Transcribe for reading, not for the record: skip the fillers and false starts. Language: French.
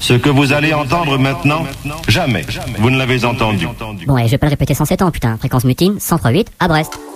Ce que vous allez entendre maintenant, jamais vous ne l'avez entendu. Bon, et je vais pas le répéter 107 ans, putain. Fréquence mutine, 103.8 à Brest.